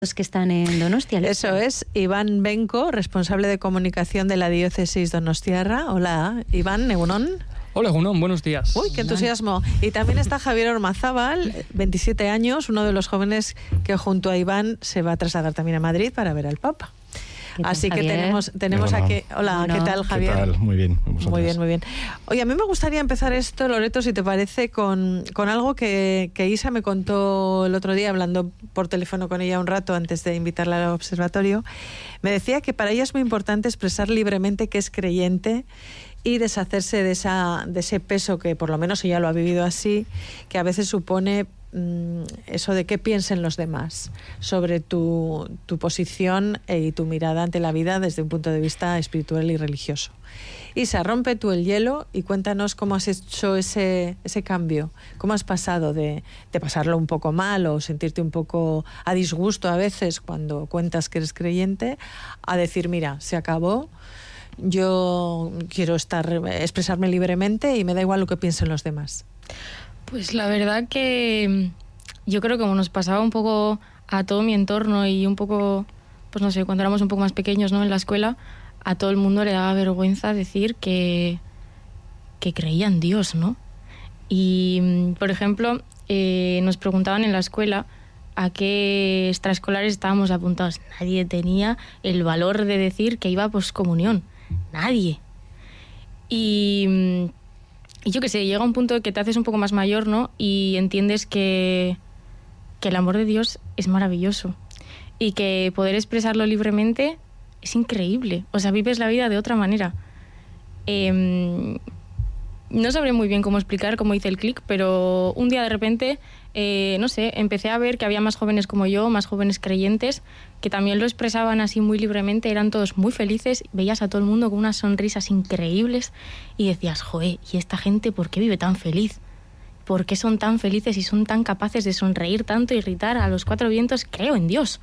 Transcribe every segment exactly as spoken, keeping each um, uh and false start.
Los que están en Donostia. Eso es, Iván Benco, responsable de comunicación de la diócesis donostiarra. Hola, Iván, egunon. Hola, egunon, buenos días. Uy, qué entusiasmo. Y también está Javier Ormazábal, veintisiete años, uno de los jóvenes que junto a Iván se va a trasladar también a Madrid para ver al Papa. Así que Javier? tenemos, tenemos aquí... Hola, Bueno. ¿qué tal, Javier? ¿Qué tal? Muy bien. Muy bien, muy bien. Oye, a mí me gustaría empezar esto, Loreto, si te parece, con, con algo que, que Isa me contó el otro día, hablando por teléfono con ella un rato antes de invitarla al observatorio. Me decía que para ella es muy importante expresar libremente que es creyente y deshacerse de, esa, de ese peso que, por lo menos ella lo ha vivido así, que a veces supone mmm, eso de qué piensen los demás sobre tu, tu posición y tu mirada ante la vida desde un punto de vista espiritual y religioso. Isa, rompe tú el hielo y cuéntanos cómo has hecho ese, ese cambio, cómo has pasado de, de pasarlo un poco mal o sentirte un poco a disgusto a veces cuando cuentas que eres creyente, a decir, mira, se acabó, yo quiero estar expresarme libremente y me da igual lo que piensen los demás. Pues la verdad que yo creo que como nos pasaba un poco a todo mi entorno y un poco, pues no sé, cuando éramos un poco más pequeños, ¿no? En la escuela, a todo el mundo le daba vergüenza decir que, que creía en Dios, ¿no? Y, por ejemplo, eh, nos preguntaban en la escuela a qué extraescolares estábamos apuntados. Nadie tenía el valor de decir que iba a poscomunión. Nadie. Y, y yo qué sé, llega un punto de que te haces un poco más mayor, ¿no? Y entiendes que, que el amor de Dios es maravilloso y que poder expresarlo libremente es increíble. O sea, vives la vida de otra manera. Eh, no sabré muy bien cómo explicar cómo hice el clic, pero un día de repente, eh, no sé, empecé a ver que había más jóvenes como yo, más jóvenes creyentes, que también lo expresaban así muy libremente, eran todos muy felices, veías a todo el mundo con unas sonrisas increíbles y decías, joder, ¿y esta gente por qué vive tan feliz? ¿Por qué son tan felices y son tan capaces de sonreír tanto y gritar a los cuatro vientos, creo en Dios?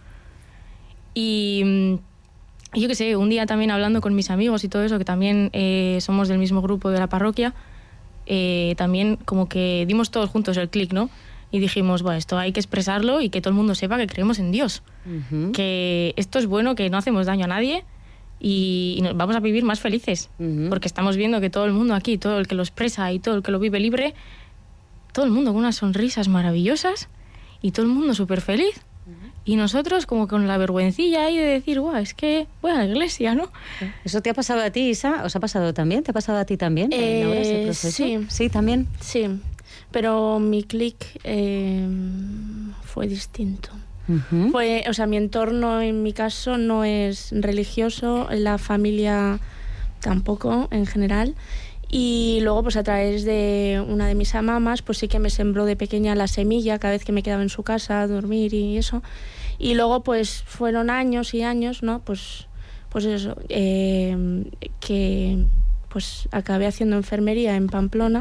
Y yo qué sé, un día también hablando con mis amigos y todo eso, que también eh, somos del mismo grupo de la parroquia, eh, también como que dimos todos juntos el clic, ¿no? Y dijimos, bueno, esto hay que expresarlo y que todo el mundo sepa que creemos en Dios. Uh-huh. Que esto es bueno, que no hacemos daño a nadie y, y nos vamos a vivir más felices. Uh-huh. Porque estamos viendo que todo el mundo aquí, todo el que lo expresa y todo el que lo vive libre, todo el mundo con unas sonrisas maravillosas y todo el mundo súper feliz. Uh-huh. Y nosotros como con la vergüencilla ahí de decir, guau, es que voy a la iglesia, ¿no? ¿Eso te ha pasado a ti, Isa? ¿Os ha pasado también? ¿Te ha pasado a ti también? Eh, ahora ese proceso? Sí. Sí, también. Sí. Pero mi clic eh, fue distinto. Uh-huh. Fue, o sea, mi entorno en mi caso no es religioso, la familia tampoco en general. Y luego, pues a través de una de mis amamas, pues sí que me sembró de pequeña la semilla cada vez que me quedaba en su casa a dormir y eso. Y luego, pues fueron años y años, ¿no? Pues, pues eso, eh, que pues acabé haciendo enfermería en Pamplona.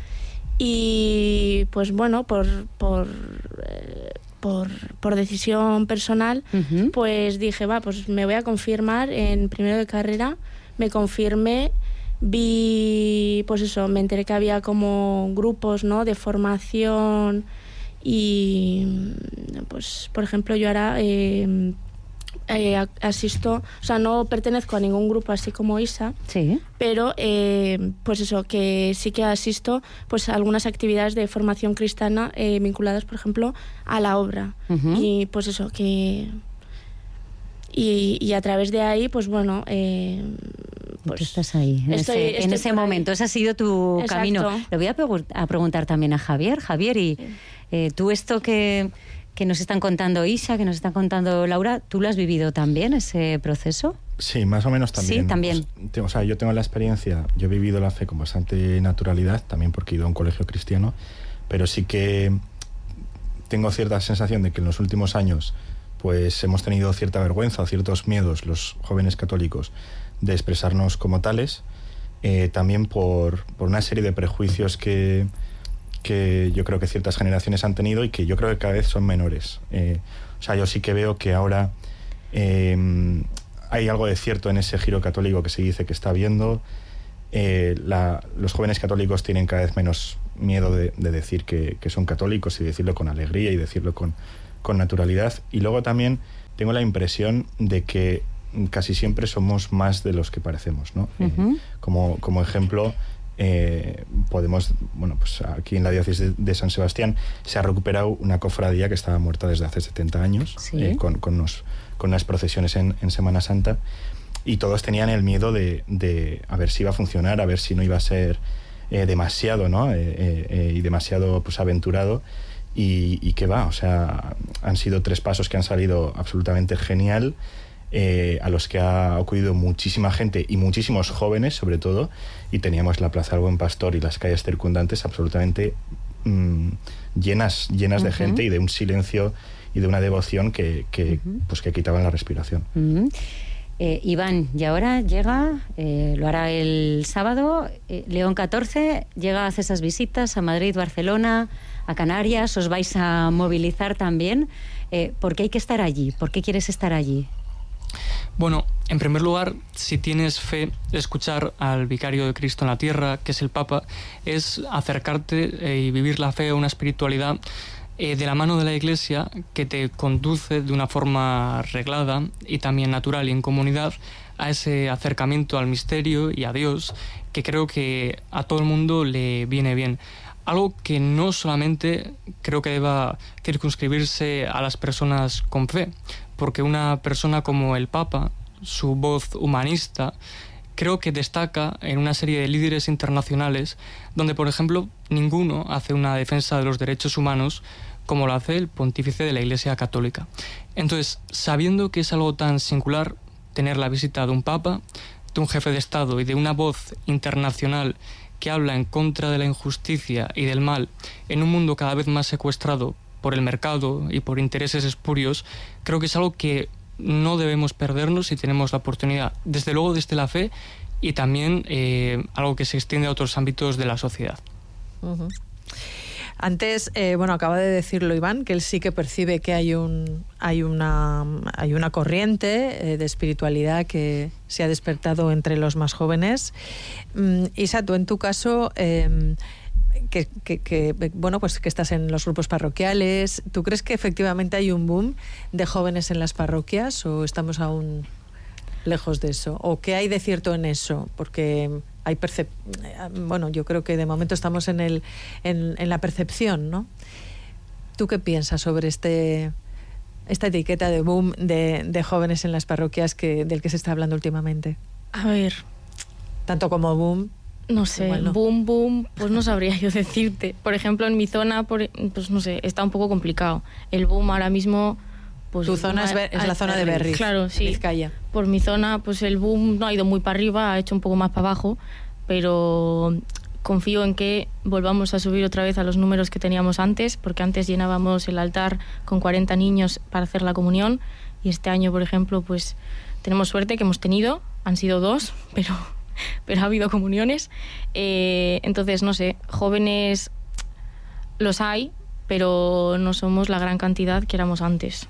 Y pues bueno, por por, eh, por, por decisión personal, uh-huh. pues dije, va, pues me voy a confirmar en primero de carrera. Me confirmé, vi, pues eso, me enteré que había como grupos, ¿no? De formación y pues, por ejemplo, yo ahora eh, eh, asisto, o sea, no pertenezco a ningún grupo así como Isa, sí. pero eh, pues eso, que sí que asisto pues a algunas actividades de formación cristiana eh, vinculadas, por ejemplo, a la obra. Uh-huh. Y pues eso, que y, y a través de ahí, pues bueno, eh, pues tú estás ahí, en estoy, ese, estoy en ese momento, ahí. Ese ha sido tu Exacto. camino. Le voy a, pregu- a preguntar también a Javier. Javier, y sí. eh, tú esto que, que nos están contando Isa, que nos están contando Laura, ¿tú lo has vivido también, ese proceso? Sí, más o menos también. Sí, también. O sea, yo tengo la experiencia, yo he vivido la fe con bastante naturalidad, también porque he ido a un colegio cristiano, pero sí que tengo cierta sensación de que en los últimos años pues hemos tenido cierta vergüenza o ciertos miedos los jóvenes católicos de expresarnos como tales, eh, también por, por una serie de prejuicios que, que yo creo que ciertas generaciones han tenido y que yo creo que cada vez son menores. Eh, o sea, yo sí que veo que ahora eh, hay algo de cierto en ese giro católico que se dice que está habiendo. Eh, la, los jóvenes católicos tienen cada vez menos miedo de, de decir que, que son católicos y decirlo con alegría y decirlo con, con naturalidad. Y luego también tengo la impresión de que casi siempre somos más de los que parecemos, ¿no? Uh-huh. Eh, como, como ejemplo, eh, podemos, bueno, pues aquí en la diócesis de, de San Sebastián se ha recuperado una cofradía que estaba muerta desde hace setenta años, ¿sí? eh, con, con, unos, con unas procesiones en, en Semana Santa, y todos tenían el miedo de, de a ver si iba a funcionar, a ver si no iba a ser eh, demasiado, ¿no? Eh, eh, eh, y demasiado, pues, aventurado. Y, y que va, o sea, han sido tres pasos que han salido absolutamente genial, eh, a los que ha acudido muchísima gente y muchísimos jóvenes, sobre todo, y teníamos la Plaza del Buen Pastor y las calles circundantes absolutamente mmm, llenas, llenas uh-huh. de gente y de un silencio y de una devoción que, que, uh-huh. pues que quitaban la respiración. Uh-huh. Eh, Iván, y ahora llega, eh, lo hará el sábado, eh, León catorce, llega a hacer esas visitas a Madrid, Barcelona, a Canarias, os vais a movilizar también. Eh, ¿Por qué hay que estar allí? ¿Por qué quieres estar allí? Bueno, en primer lugar, si tienes fe, escuchar al vicario de Cristo en la tierra, que es el Papa, es acercarte eh, y vivir la fe, una espiritualidad eh, de la mano de la Iglesia que te conduce de una forma reglada y también natural y en comunidad a ese acercamiento al misterio y a Dios, que creo que a todo el mundo le viene bien. Algo que no solamente creo que deba circunscribirse a las personas con fe, porque una persona como el Papa, su voz humanista, creo que destaca en una serie de líderes internacionales donde, por ejemplo, ninguno hace una defensa de los derechos humanos como lo hace el pontífice de la Iglesia Católica. Entonces, sabiendo que es algo tan singular tener la visita de un Papa, de un jefe de Estado y de una voz internacional que habla en contra de la injusticia y del mal en un mundo cada vez más secuestrado por el mercado y por intereses espurios, creo que es algo que no debemos perdernos si tenemos la oportunidad, desde luego desde la fe y también eh, algo que se extiende a otros ámbitos de la sociedad. Uh-huh. Antes, eh, bueno, acaba de decirlo Iván, que él sí que percibe que hay un hay una hay una corriente eh, de espiritualidad que se ha despertado entre los más jóvenes. Mm, Isa, tú en tu caso, eh, que, que, que bueno, pues que estás en los grupos parroquiales, ¿tú crees que efectivamente hay un boom de jóvenes en las parroquias o estamos aún lejos de eso? ¿O qué hay de cierto en eso? Porque hay percep- bueno, yo creo que de momento estamos en el en, en la percepción, ¿no? ¿Tú qué piensas sobre este esta etiqueta de boom de, de jóvenes en las parroquias que del que se está hablando últimamente? A ver, tanto como boom, no sé, igual no. boom, boom, pues no sabría yo decirte. Por ejemplo, en mi zona, por, pues no sé, está un poco complicado. El boom ahora mismo... Pues, tu zona es, es la zona de Berriz, claro, sí. Vizcaya. Por mi zona, pues el boom no ha ido muy para arriba, ha hecho un poco más para abajo, pero confío en que volvamos a subir otra vez a los números que teníamos antes, porque antes llenábamos el altar con cuarenta niños para hacer la comunión, y este año, por ejemplo, pues tenemos suerte que hemos tenido, han sido dos, pero, pero ha habido comuniones. Eh, entonces, no sé, jóvenes los hay, pero no somos la gran cantidad que éramos antes.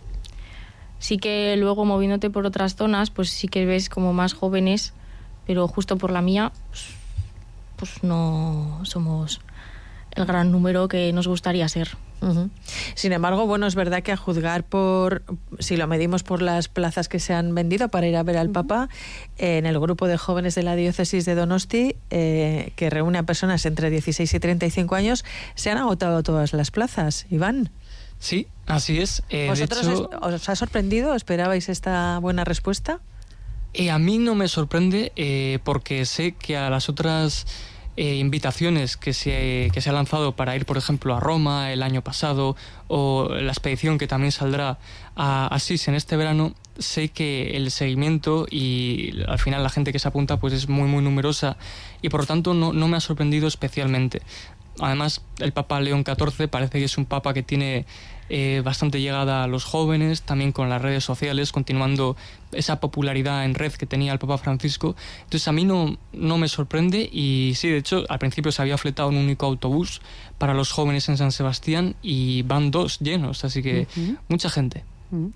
Sí que luego moviéndote por otras zonas, pues sí que ves como más jóvenes, pero justo por la mía, pues, pues no somos el gran número que nos gustaría ser. Uh-huh. Sin embargo, bueno, es verdad que a juzgar por, si lo medimos por las plazas que se han vendido para ir a ver al uh-huh. Papa, eh, en el grupo de jóvenes de la diócesis de Donosti, eh, que reúne a personas entre dieciséis y treinta y cinco años, se han agotado todas las plazas, Iván. Sí, así es. Eh, ¿Vosotros de hecho, os ha sorprendido? ¿Esperabais esta buena respuesta? Eh, a mí no me sorprende eh, porque sé que a las otras eh, invitaciones que se, que se ha lanzado para ir, por ejemplo, a Roma el año pasado o la expedición que también saldrá a Asís en este verano, sé que el seguimiento y al final la gente que se apunta pues es muy muy numerosa y por lo tanto no, no me ha sorprendido especialmente. Además, el Papa León catorce parece que es un papa que tiene eh, bastante llegada a los jóvenes, también con las redes sociales, continuando esa popularidad en red que tenía el Papa Francisco. Entonces, a mí no, no me sorprende y sí, de hecho, al principio se había fletado un único autobús para los jóvenes en San Sebastián y van dos llenos, así que uh-huh. mucha gente. Uh-huh.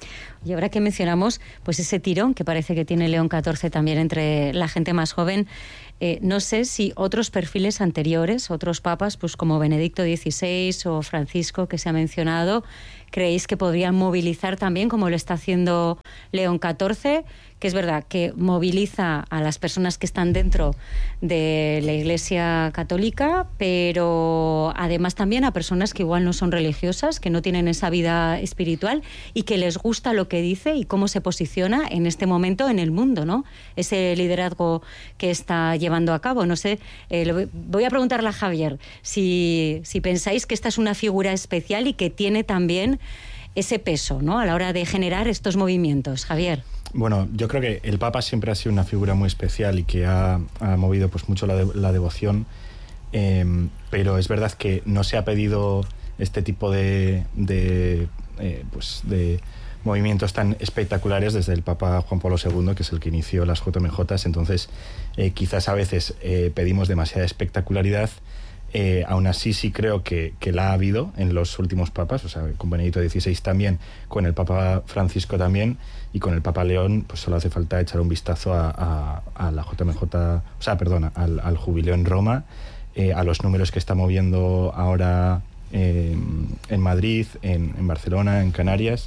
Y ahora que mencionamos pues ese tirón que parece que tiene León catorce también entre la gente más joven, eh, no sé si otros perfiles anteriores, otros papas, pues como Benedicto dieciséis o Francisco que se ha mencionado, ¿creéis que podrían movilizar también como lo está haciendo León catorce? Que es verdad que moviliza a las personas que están dentro de la Iglesia Católica, pero además también a personas que igual no son religiosas, que no tienen esa vida espiritual y que les gusta lo que dice y cómo se posiciona en este momento en el mundo, ¿no? Ese liderazgo que está llevando a cabo. No sé, eh, lo voy a preguntarle a Javier si, si pensáis que esta es una figura especial y que tiene también ese peso, ¿no?, a la hora de generar estos movimientos. Javier. Bueno, yo creo que el Papa siempre ha sido una figura muy especial y que ha, ha movido pues mucho la, de, la devoción, eh, pero es verdad que no se ha pedido este tipo de, de, eh, pues de movimientos tan espectaculares desde el Papa Juan Pablo segundo, que es el que inició las J M J. Entonces, eh, quizás a veces eh, pedimos demasiada espectacularidad. Eh, aún así sí creo que, que la ha habido en los últimos papas, o sea, con Benedicto dieciséis también, con el Papa Francisco también, y con el Papa León pues solo hace falta echar un vistazo a, a, a la J M J, o sea, perdona, al, al jubileo en Roma, eh, a los números que está moviendo ahora eh, en Madrid, en, en Barcelona, en Canarias,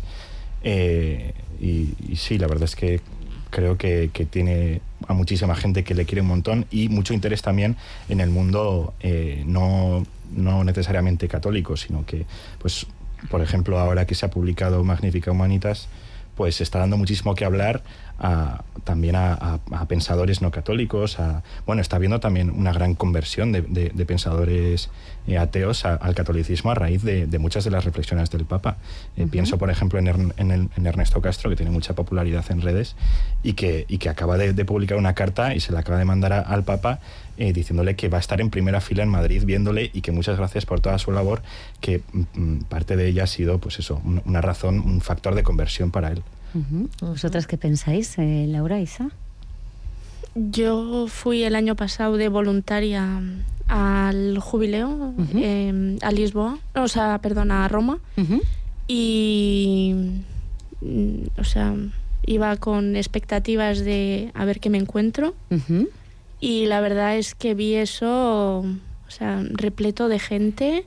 eh, y, y sí, la verdad es que creo que, que tiene a muchísima gente que le quiere un montón y mucho interés también en el mundo eh, no, no necesariamente católico, sino que, pues, por ejemplo, ahora que se ha publicado Magnificat Humanitas, pues se está dando muchísimo que hablar a, también a, a, a pensadores no católicos. A, bueno, está habiendo también una gran conversión de, de, de pensadores eh, ateos a, al catolicismo a raíz de, de muchas de las reflexiones del Papa. Eh, uh-huh. Pienso, por ejemplo, en, er, en, el, en Ernesto Castro, que tiene mucha popularidad en redes y que, y que acaba de, de publicar una carta y se la acaba de mandar a, al Papa eh, diciéndole que va a estar en primera fila en Madrid viéndole y que muchas gracias por toda su labor, que mm, parte de ella ha sido, pues eso, un, una razón, un factor de conversión para él. Uh-huh. ¿Vosotras qué pensáis, eh, Laura, Isa? Yo fui el año pasado de voluntaria al jubileo, uh-huh. eh, a Lisboa, o sea, perdón, a Roma, uh-huh. y, o sea, iba con expectativas de a ver qué me encuentro, uh-huh. y la verdad es que vi eso, o sea, repleto de gente.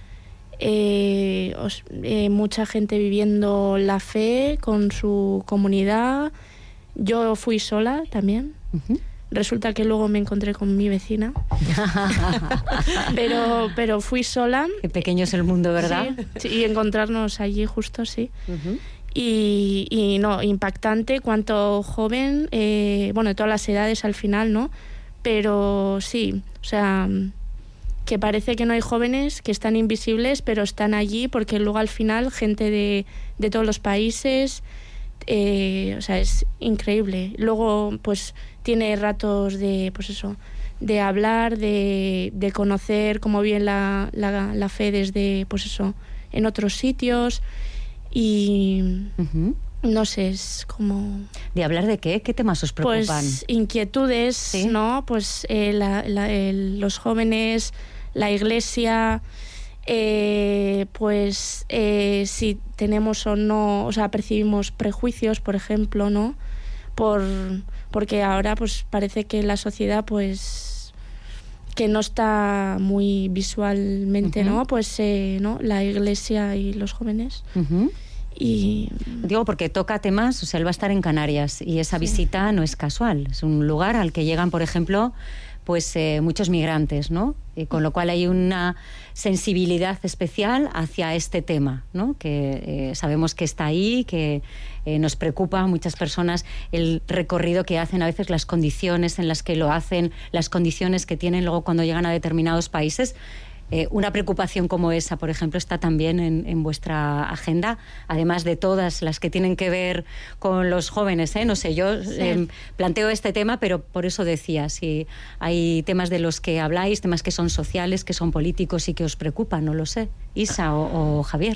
Eh, os, eh, mucha gente viviendo la fe con su comunidad. Yo fui sola también. Uh-huh. Resulta que luego me encontré con mi vecina. pero, pero fui sola. Qué pequeño es el mundo, ¿verdad? Sí, sí, y encontrarnos allí justo, sí. Uh-huh. Y, y no, impactante cuánto joven, eh, bueno, de todas las edades al final, ¿no? Pero sí, o sea, que parece que no hay jóvenes, que están invisibles, pero están allí porque luego al final gente de, de todos los países, eh, o sea, es increíble. Luego, pues, tiene ratos de, pues eso, de hablar, de, de conocer cómo vive la, la, la fe desde, pues eso, en otros sitios y... Uh-huh. No sé, es como... ¿De hablar de qué? ¿Qué temas os preocupan? Pues inquietudes, ¿sí? ¿No? Pues eh, la, la, el, los jóvenes, la iglesia, eh, pues eh, si tenemos o no, o sea, percibimos prejuicios, por ejemplo, ¿no? Por, porque ahora pues parece que la sociedad pues que no está muy visualmente, uh-huh. ¿no? Pues eh, ¿no? La iglesia y los jóvenes... Uh-huh. Y... Digo porque toca temas, o sea, él va a estar en Canarias y esa sí. visita no es casual, es un lugar al que llegan, por ejemplo, pues eh, muchos migrantes, ¿no? Y con lo cual hay una sensibilidad especial hacia este tema, ¿no? Que eh, sabemos que está ahí, que eh, nos preocupa a muchas personas el recorrido que hacen, a veces las condiciones en las que lo hacen, las condiciones que tienen luego cuando llegan a determinados países. Eh, una preocupación como esa, por ejemplo, está también en, en vuestra agenda, además de todas las que tienen que ver con los jóvenes, ¿eh? No sé, yo sí. eh, planteo este tema, pero por eso decía, si hay temas de los que habláis, temas que son sociales, que son políticos y que os preocupan, no lo sé. Isa o, o Javier.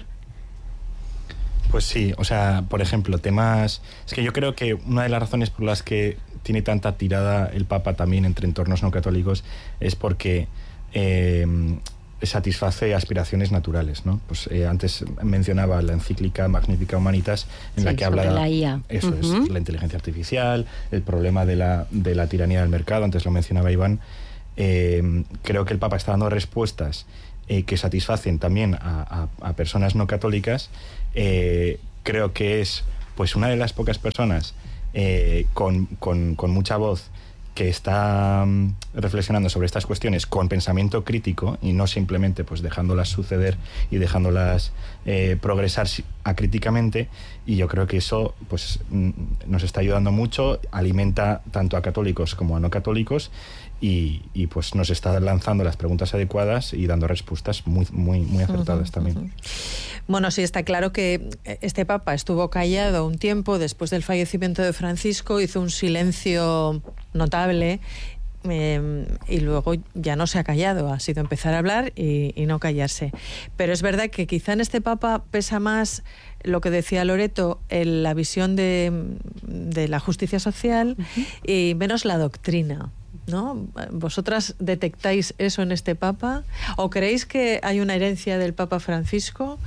Pues sí, o sea, por ejemplo, temas... Es que yo creo que una de las razones por las que tiene tanta tirada el Papa también entre entornos no católicos es porque... Eh, satisface aspiraciones naturales, ¿no? Pues eh, antes mencionaba la encíclica Magnificat Humanitas, en sí, la que habla de la I A. Eso uh-huh. es, la inteligencia artificial, el problema de la, de la tiranía del mercado, antes lo mencionaba Iván. Eh, creo que el Papa está dando respuestas eh, que satisfacen también a, a, a personas no católicas. Eh, creo que es pues una de las pocas personas eh, con, con, con mucha voz que está um, reflexionando sobre estas cuestiones con pensamiento crítico y no simplemente pues dejándolas suceder y dejándolas eh, progresar acríticamente, y yo creo que eso pues mm, nos está ayudando mucho, alimenta tanto a católicos como a no católicos, y, y pues nos está lanzando las preguntas adecuadas y dando respuestas muy, muy, muy acertadas uh-huh, también. Uh-huh. Bueno, sí, está claro que este Papa estuvo callado un tiempo después del fallecimiento de Francisco, hizo un silencio notable eh, y luego ya no se ha callado, ha sido empezar a hablar y, y no callarse. Pero es verdad que quizá en este Papa pesa más lo que decía Loreto, el, la visión de, de la justicia social uh-huh. y menos la doctrina, ¿no? ¿Vosotras detectáis eso en este Papa? ¿O creéis que hay una herencia del Papa Francisco?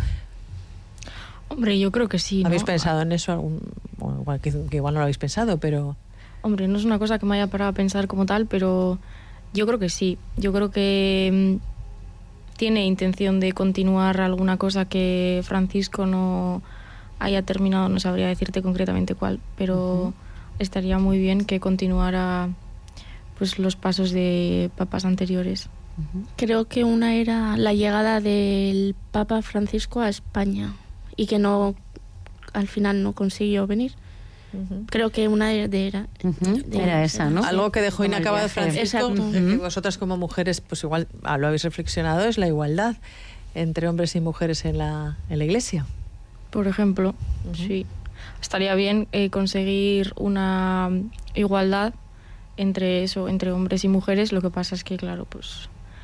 Hombre, yo creo que sí, ¿no? ¿Habéis pensado en eso? Algún, bueno, igual, que, que igual no lo habéis pensado, pero... Hombre, no es una cosa que me haya parado a pensar como tal, pero yo creo que sí. Yo creo que mmm, tiene intención de continuar alguna cosa que Francisco no haya terminado, no sabría decirte concretamente cuál, pero uh-huh. estaría muy bien que continuara pues los pasos de papas anteriores. Uh-huh. Creo que una era la llegada del Papa Francisco a España y que no, al final no consiguió venir. Uh-huh. Creo que una de era, uh-huh. de, era esa, ¿no? Algo que dejó inacabado Francisco, uh-huh. que vosotras como mujeres pues igual lo habéis reflexionado, es la igualdad entre hombres y mujeres en la, en la Iglesia. Por ejemplo, uh-huh. sí. Estaría bien eh, conseguir una igualdad entre eso, entre hombres y mujeres. Lo que pasa es que, claro, pues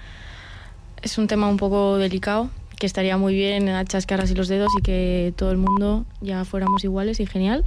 es un tema un poco delicado, que estaría muy bien a chascar así los dedos y que todo el mundo ya fuéramos iguales y genial,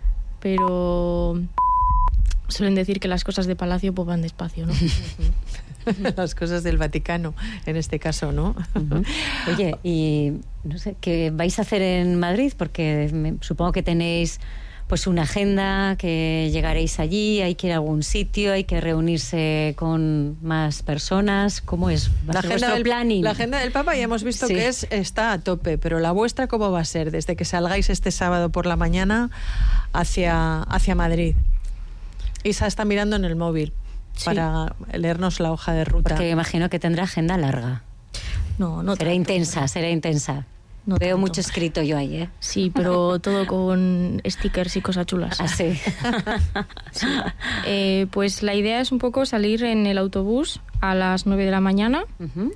pero suelen decir que las cosas de palacio pues van despacio, ¿no? Las cosas del Vaticano, en este caso, ¿no? Uh-huh. Oye, y no sé, ¿qué vais a hacer en Madrid? Porque me, supongo que tenéis pues una agenda, que llegaréis allí, hay que ir a algún sitio, hay que reunirse con más personas. ¿Cómo es? La agenda, del, planning? La agenda del Papa ya hemos visto sí. que es, está a tope, pero la vuestra, ¿cómo va a ser? Desde que salgáis este sábado por la mañana hacia, hacia Madrid. Isa está mirando en el móvil sí. para leernos la hoja de ruta. Porque imagino que tendrá agenda larga. No, no Será tanto, intensa, no. será intensa. No Veo tanto. Mucho escrito yo ahí, ¿eh? Sí, pero todo con stickers y cosas chulas. Ah, sí. sí. Eh, pues la idea es un poco salir en el autobús a las nueve de la mañana. Uh-huh.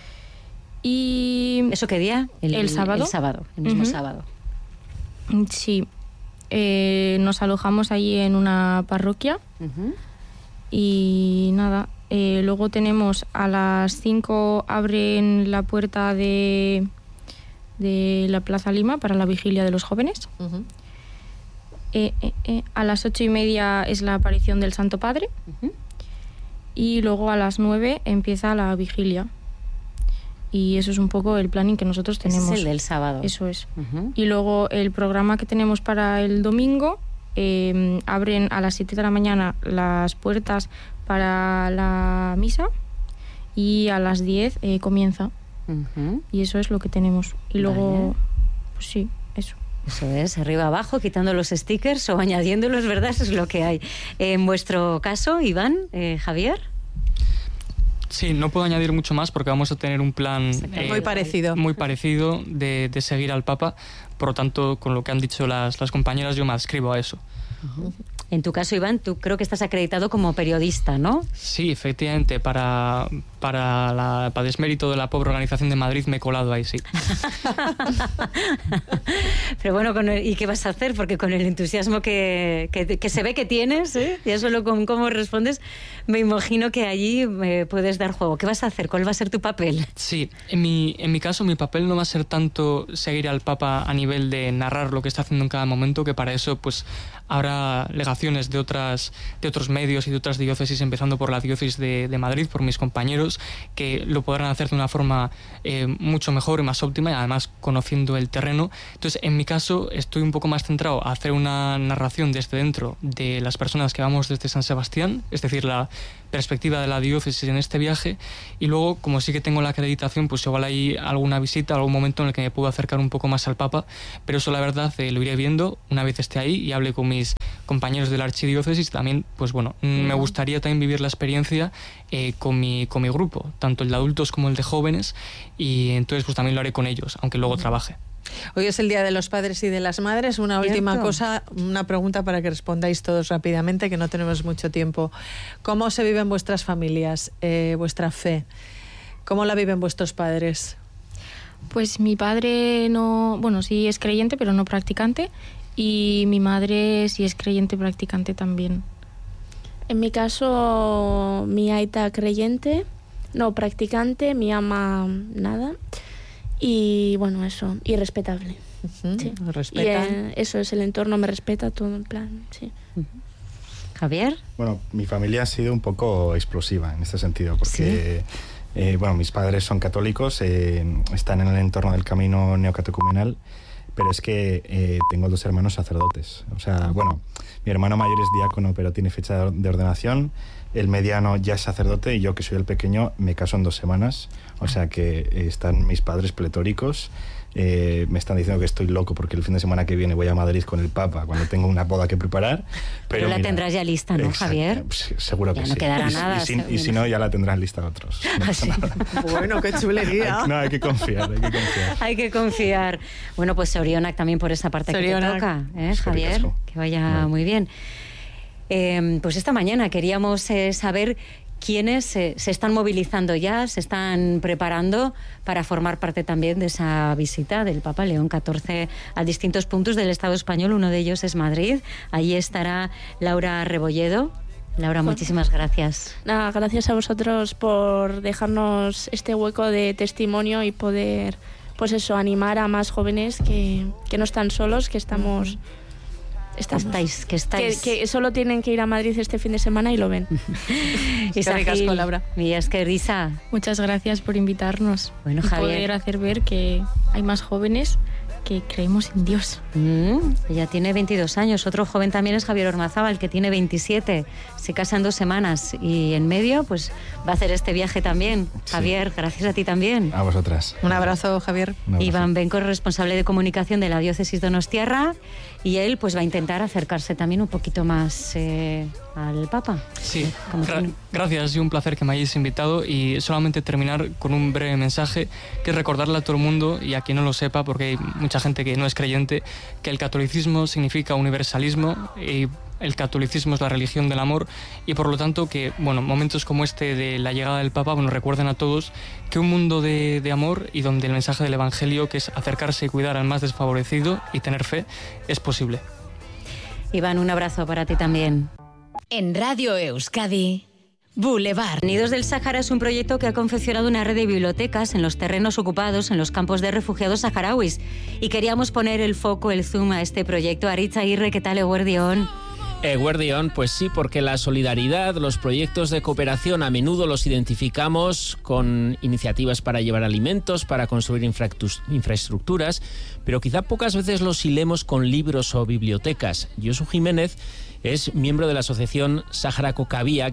Y... ¿Eso qué día? El, el sábado. El sábado, el mismo uh-huh. sábado. Sí. Eh, nos alojamos allí en una parroquia. Uh-huh. Y nada, eh, luego tenemos a las cinco abren la puerta de... de la Plaza Lima para la vigilia de los jóvenes. Uh-huh. eh, eh, eh, a las ocho y media es la aparición del Santo Padre. Uh-huh. Y luego a las nueve empieza la vigilia. Y eso es un poco el planning que nosotros tenemos. Ese es el del sábado. Eso es. Uh-huh. Y luego el programa que tenemos para el domingo, eh, abren a las siete de la mañana las puertas para la misa y a las diez eh, comienza. Uh-huh. Y eso es lo que tenemos. Y luego, vale. pues sí, eso. Eso es, arriba abajo, quitando los stickers o añadiéndolos, ¿verdad? Eso es lo que hay. En vuestro caso, Iván, eh, Javier. Sí, no puedo añadir mucho más porque vamos a tener un plan eh, muy parecido, muy parecido de, de seguir al Papa. Por lo tanto, con lo que han dicho las, las compañeras, yo me adscribo a eso. Uh-huh. En tu caso, Iván, tú creo que estás acreditado como periodista, ¿no? Sí, efectivamente. Para, para, la, para desmérito de la pobre organización de Madrid me he colado ahí, sí. Pero bueno, con el, ¿y qué vas a hacer? Porque con el entusiasmo que, que, que se ve que tienes, ¿eh? Ya solo con cómo respondes, me imagino que allí eh, puedes dar juego. ¿Qué vas a hacer? ¿Cuál va a ser tu papel? Sí, en mi, en mi caso mi papel no va a ser tanto seguir al Papa a nivel de narrar lo que está haciendo en cada momento, que para eso pues habrá habrá legaciones de otras de otros medios y de otras diócesis, empezando por la diócesis de, de Madrid, por mis compañeros, que lo podrán hacer de una forma eh, mucho mejor y más óptima, y además conociendo el terreno. Entonces, en mi caso, estoy un poco más centrado a hacer una narración desde dentro de las personas que vamos desde San Sebastián, es decir, la perspectiva de la diócesis en este viaje, y luego, como sí que tengo la acreditación, pues igual hay alguna visita, algún momento en el que me puedo acercar un poco más al Papa, pero eso la verdad eh, lo iré viendo una vez esté ahí y hable con mis compañeros de la archidiócesis. También, pues bueno, me gustaría también vivir la experiencia eh, con, mi, con mi grupo, tanto el de adultos como el de jóvenes, y entonces pues también lo haré con ellos, aunque luego trabaje. Hoy es el Día de los Padres y de las Madres. Una ¿Cierto? última cosa, una pregunta para que respondáis todos rápidamente, que no tenemos mucho tiempo. ¿Cómo se viven vuestras familias, eh, vuestra fe? ¿Cómo la viven vuestros padres? Pues mi padre no, bueno, sí es creyente, pero no practicante, y mi madre sí es creyente, practicante también. En mi caso, mi aita creyente, no practicante, mi ama nada. Y bueno, eso, y respetable. Uh-huh. Sí. Respetan. Y eh, eso es, el entorno me respeta todo, en plan, sí. Uh-huh. Javier. Bueno, mi familia ha sido un poco explosiva en este sentido, porque ¿sí? eh, bueno, mis padres son católicos, eh, están en el entorno del camino neocatecumenal, pero es que eh, tengo dos hermanos sacerdotes. O sea, bueno, mi hermano mayor es diácono, pero tiene fecha de ordenación. El mediano ya es sacerdote, y yo, que soy el pequeño, me caso en dos semanas. O sea que eh, están mis padres pletóricos. Eh, me están diciendo que estoy loco porque el fin de semana que viene voy a Madrid con el Papa cuando tengo una boda que preparar. Pero, pero la mira, tendrás ya lista, ¿no, exacto, Javier? Pues, seguro ya que no sí. quedará y, nada. Y si, y si no, ya la tendrán lista otros. No pasa nada. Bueno, qué chulería. Hay, no, hay que confiar, hay que confiar. Hay que confiar. Bueno, pues Sorionak también por esa parte Sorionak. que te toca, ¿eh, Javier? Que vaya Vale. muy bien. Eh, pues esta mañana queríamos eh, saber quiénes eh, se están movilizando ya, se están preparando para formar parte también de esa visita del Papa León catorce a distintos puntos del Estado español. Uno de ellos es Madrid. Allí estará Laura Rebolledo. Laura, muchísimas gracias. Nada, gracias a vosotros por dejarnos este hueco de testimonio y poder, pues eso, animar a más jóvenes que, que no están solos, que estamos... Estamos. Estáis, que estáis. Que, que solo tienen que ir a Madrid este fin de semana y lo ven. Y ricasco, Laura. Millas que risa. Muchas gracias por invitarnos. Bueno, y Javier. poder hacer ver que hay más jóvenes que creemos en Dios. Mm, ella tiene veintidós años. Otro joven también es Javier Ormazábal, que tiene veintisiete. Se casa en dos semanas y en medio pues va a hacer este viaje también. Sí. Javier, gracias a ti también. A vosotras. Un abrazo, Javier. Un abrazo. Iván Benco, responsable de comunicación de la diócesis donostiarra, y él pues va a intentar acercarse también un poquito más eh, al Papa. Sí, Como gra- que- gracias, ha sido un placer que me hayáis invitado, y solamente terminar con un breve mensaje, que es recordarle a todo el mundo, y a quien no lo sepa, porque hay mucha gente que no es creyente, que el catolicismo significa universalismo, y el catolicismo es la religión del amor, y por lo tanto que, bueno, momentos como este de la llegada del Papa, bueno, recuerden a todos que un mundo de, de amor, y donde el mensaje del Evangelio, que es acercarse y cuidar al más desfavorecido y tener fe, es posible. Iván, un abrazo para ti también. En Radio Euskadi, Boulevard. Nidos del Sáhara es un proyecto que ha confeccionado una red de bibliotecas en los terrenos ocupados en los campos de refugiados saharauis. Y queríamos poner el foco, el zoom a este proyecto. Aritz Aguirre, ¿qué tal, Eguerdión? Eguerdión, pues sí, porque la solidaridad, los proyectos de cooperación a menudo los identificamos con iniciativas para llevar alimentos, para construir infractus- infraestructuras, pero quizá pocas veces los hilemos con libros o bibliotecas. Josu Jiménez es miembro de la asociación Sáhara Cocabía,